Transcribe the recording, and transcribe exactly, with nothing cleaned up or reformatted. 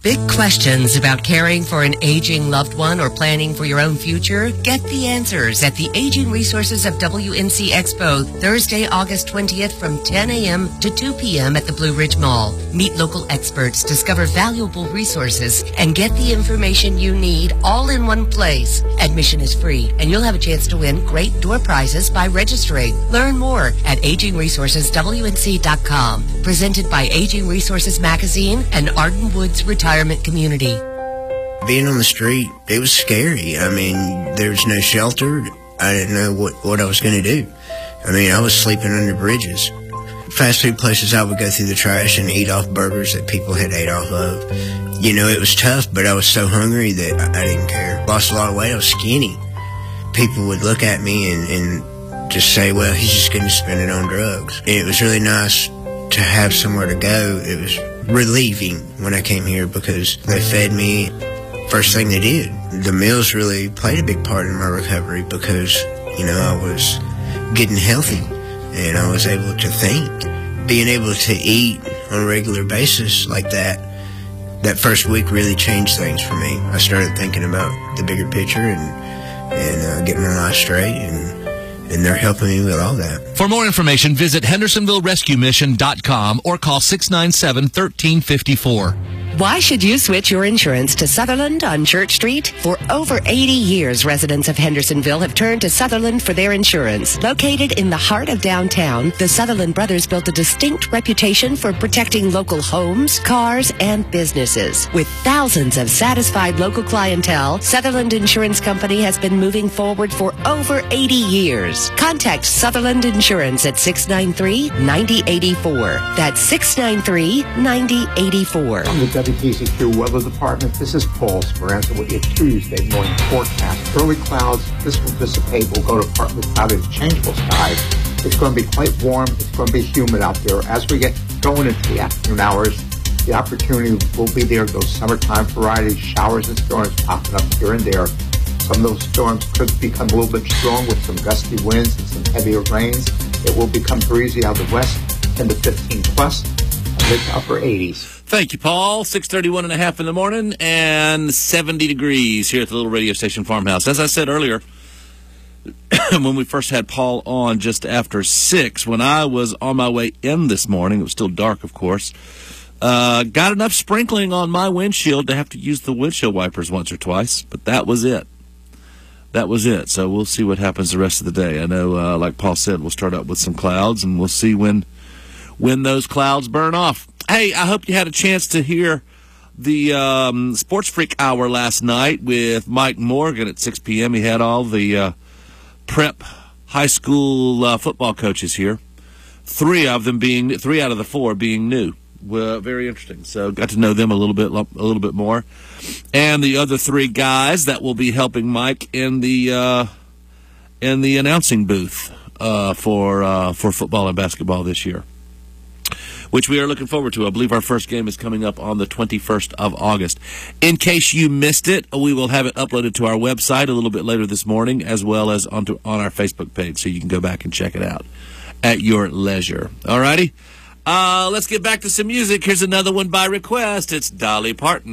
Big questions about caring for an aging loved one or planning for your own future? Get the answers at the Aging Resources of W N C Expo, Thursday, August twentieth from ten a.m. to two p.m. at the Blue Ridge Mall. Meet local experts, discover valuable resources, and get the information you need all in one place. Admission is free, and you'll have a chance to win great door prizes by registering. Learn more at aging resources w n c dot com. Presented by Aging Resources Magazine and Arden Woods Retirement Community. Being on the street, it was scary. I mean, there was no shelter. I didn't know what, what I was going to do. I mean, I was sleeping under bridges. Fast food places, I would go through the trash and eat off burgers that people had ate off of. You know, it was tough, but I was so hungry that I, I didn't care. Lost a lot of weight. I was skinny. People would look at me and, and just say, well, he's just going to spend it on drugs. And it was really nice to have somewhere to go. It was relieving when I came here because they fed me. First thing they did, the meals really played a big part in my recovery because, you know, I was getting healthy and I was able to think. Being able to eat on a regular basis like that, that first week really changed things for me. I started thinking about the bigger picture and, and uh, getting my life straight, and and they're helping me with all that. For more information, visit hendersonville rescue mission dot com or call six nine seven, one three five four. Why should you switch your insurance to Sutherland on Church Street? For over eighty years, residents of Hendersonville have turned to Sutherland for their insurance. Located in the heart of downtown, the Sutherland brothers built a distinct reputation for protecting local homes, cars, and businesses. With thousands of satisfied local clientele, Sutherland Insurance Company has been moving forward for over eighty years. Contact Sutherland Insurance at six nine three, nine zero eight four. That's six nine three, nine zero eight four. W T C Q Weather Department. This is Paul Speranza with your Tuesday morning forecast. Early clouds, this will dissipate. We'll go to partly cloudy to changeable skies. It's going to be quite warm. It's going to be humid out there. As we get going into the afternoon hours, the opportunity will be there. Those summertime variety showers and storms popping up here and there. Some of those storms could become a little bit strong with some gusty winds and some heavier rains. It will become breezy out of the west, ten to fifteen plus, mid to upper eighties. Thank you, Paul. six thirty-one and a half in the morning and seventy degrees here at the little radio station Farmhouse. As I said earlier, when we first had Paul on just after six, when I was on my way in this morning, it was still dark, of course, uh, got enough sprinkling on my windshield to have to use the windshield wipers once or twice, but that was it. That was it. So we'll see what happens the rest of the day. I know, uh, like Paul said, we'll start out with some clouds, and we'll see when when those clouds burn off. Hey, I hope you had a chance to hear the um, Sports Freak Hour last night with Mike Morgan at six p.m. He had all the uh, prep high school uh, football coaches here. Three of them being, three out of the four being new. Well, very interesting. So got to know them a little bit, a little bit more. And the other three guys that will be helping Mike in the uh, in the announcing booth uh, for uh, for football and basketball this year, which we are looking forward to. I believe our first game is coming up on the twenty-first of August. In case you missed it, we will have it uploaded to our website a little bit later this morning, as well as onto, on our Facebook page, so you can go back and check it out at your leisure. All righty? Uh, let's get back to some music. Here's another one by request. It's Dolly Parton.